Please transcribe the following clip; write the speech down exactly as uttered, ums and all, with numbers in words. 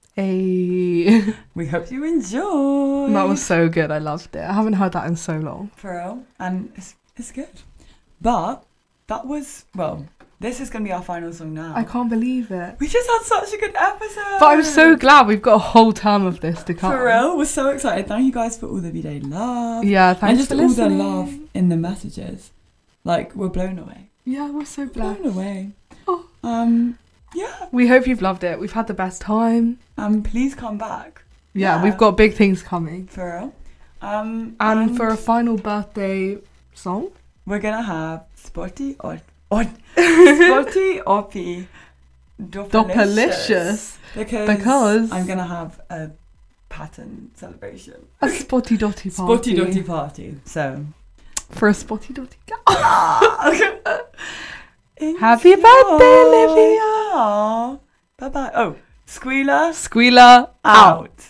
Hey. We hope you enjoy. That was so good. I loved it. I haven't heard that in so long. For real. And it's, it's good. But that was, well, this is going to be our final song now. I can't believe it. We just had such a good episode. But I'm so glad we've got a whole term of this to come. For real. We're so excited. Thank you guys for all the V-Day love. Yeah, thanks And just for all listening. the love in the messages. Like, we're blown away. Yeah, we're so blessed. Blown away. Oh. Um, yeah. We hope you've loved it. We've had the best time. Um, please come back. Yeah, Yeah. we've got big things coming. For real. Um, And, for a final birthday song, we're gonna have Spotty or or Spotty Oppie Doppelicious. because Because- I'm gonna have a pattern celebration, a spotty dotty party. Spotty Dotty party. So For a spotty dotty girl. happy birthday, Olivia. Bye bye. Oh, Squealer Squealer out. out.